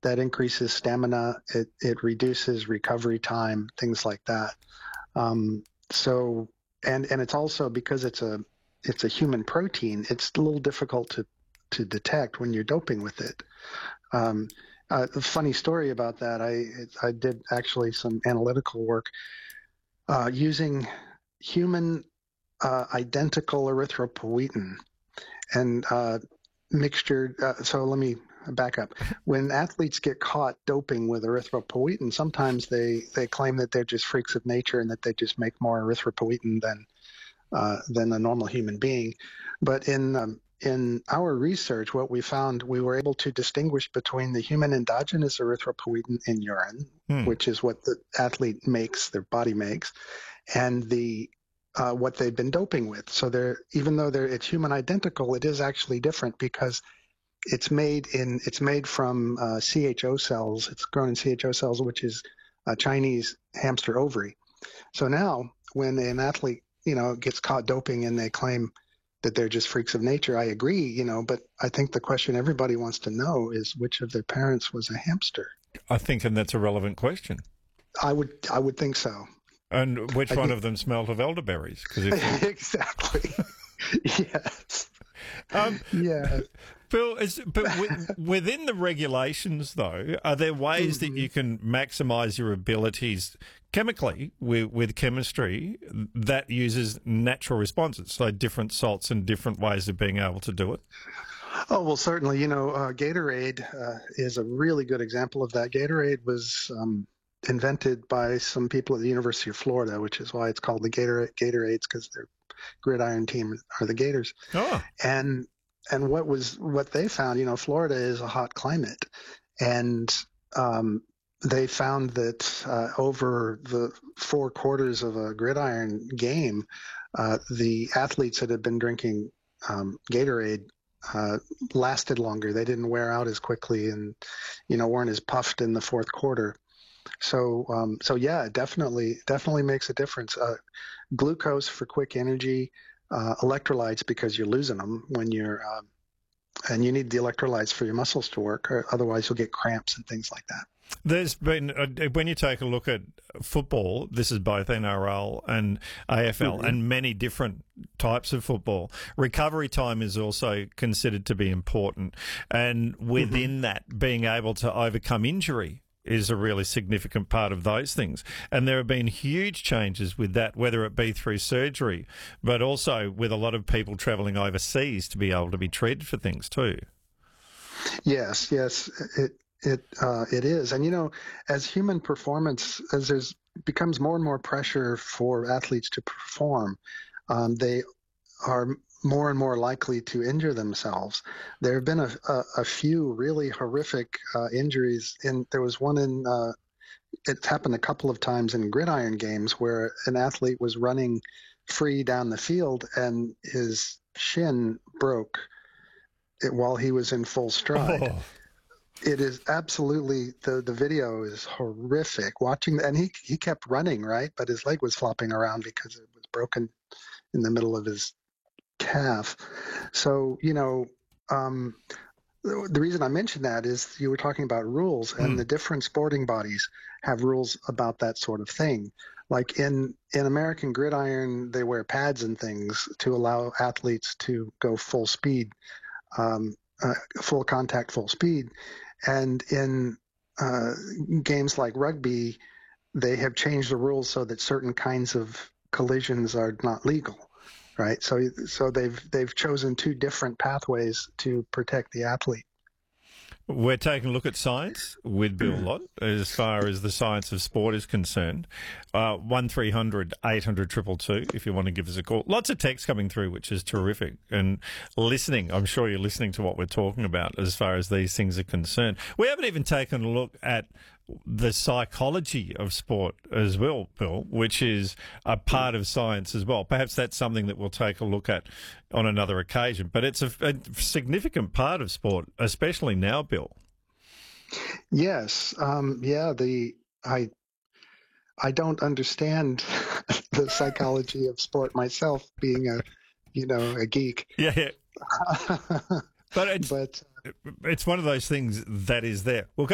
that increases stamina. It reduces recovery time, things like that. So and it's also because it's a human protein. It's a little difficult to detect when you're doping with it. A funny story about that. I did actually some analytical work using human identical erythropoietin and mixture. So let me back up. When athletes get caught doping with erythropoietin, sometimes they claim that they're just freaks of nature and that they just make more erythropoietin than a normal human being. But in our research, what we found, we were able to distinguish between the human endogenous erythropoietin in urine, which is what the athlete makes, their body makes, and the what they've been doping with. So even though it's human identical, it is actually different because it's made from CHO cells. It's grown in CHO cells, which is a Chinese hamster ovary. So now, when an athlete gets caught doping and they claim that they're just freaks of nature, I agree, but I think the question everybody wants to know is which of their parents was a hamster. I think, and that's a relevant question. I would think so. And which one of them smelled of elderberries? Exactly. Yes. Yeah. Bill, within the regulations, though, are there ways that you can maximise your abilities chemically with chemistry that uses natural responses, so different salts and different ways of being able to do it? Oh, well, certainly. Gatorade is a really good example of that. Gatorade was invented by some people at the University of Florida, which is why it's called the Gatorades, because their gridiron team are the Gators. Oh. And what they found, Florida is a hot climate, and they found that over the 4 quarters of a gridiron game, the athletes that had been drinking Gatorade lasted longer. They didn't wear out as quickly, and weren't as puffed in the 4th quarter. So yeah, it definitely makes a difference. Glucose for quick energy, electrolytes because you're losing them when you're, and you need the electrolytes for your muscles to work, or otherwise you'll get cramps and things like that. There's been, when you take a look at football, this is both NRL and AFL and many different types of football, recovery time is also considered to be important. And within that, being able to overcome injury is a really significant part of those things. And there have been huge changes with that, whether it be through surgery, but also with a lot of people travelling overseas to be able to be treated for things too. Yes, it is. And, as human performance, as there's becomes more and more pressure for athletes to perform, they are more and more likely to injure themselves. There have been a few really horrific injuries. There was one it's happened a couple of times in gridiron games where an athlete was running free down the field and his shin broke while he was in full stride. Oh. It is absolutely, the video is horrific. Watching, and he kept running, right? But his leg was flopping around because it was broken in the middle of his calf. So, the reason I mentioned that is you were talking about rules, and the different sporting bodies have rules about that sort of thing. Like in American Gridiron, they wear pads and things to allow athletes to go full speed, full contact, full speed. And in games like rugby, they have changed the rules so that certain kinds of collisions are not legal. Right, so they've chosen 2 different pathways to protect the athlete. We're taking a look at science with Bill Lott as far as the science of sport is concerned. 1300 800 222 if you want to give us a call. Lots of text coming through, which is terrific. And listening, I'm sure you're listening to what we're talking about as far as these things are concerned. We haven't even taken a look at the psychology of sport as well, Bill, which is a part of science as well. Perhaps that's something that we'll take a look at on another occasion. But it's a significant part of sport, especially now, Bill. Yes. I don't understand the psychology of sport myself, being a geek. Yeah. But it's one of those things that is there. We'll go